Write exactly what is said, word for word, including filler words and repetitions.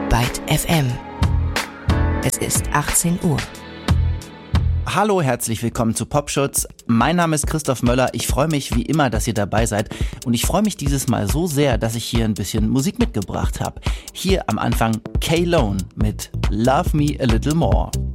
Byte F M. Es ist achtzehn Uhr. Hallo, herzlich willkommen zu Popschutz. Mein Name ist Christoph Möller. Ich freue mich wie immer, dass ihr dabei seid. Und ich freue mich dieses Mal so sehr, dass ich hier ein bisschen Musik mitgebracht habe. Hier am Anfang K-Lone mit Love Me a Little More.